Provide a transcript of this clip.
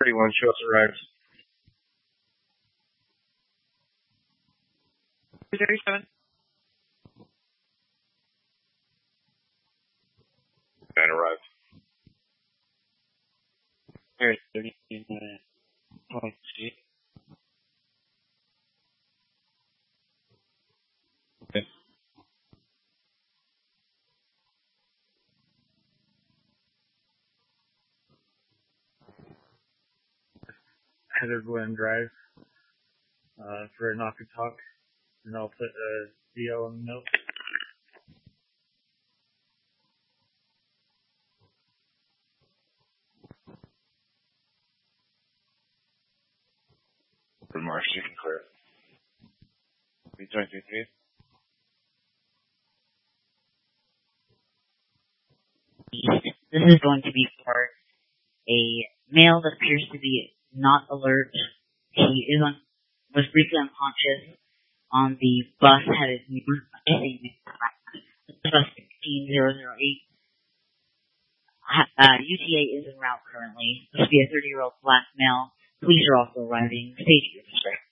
31 show us arrived. 237. And arrived. Here, 39. Okay. Heather Glen Drive for a knock and talk, and I'll put a DL on the note. Good Marsh, you can clear. B-23. This is going to be for a male that appears to be not alert. He was briefly unconscious on the bus headed north. Bus 16008. UTA is en route currently. This will be a 30-year-old black male. Police are also arriving. Stage your district.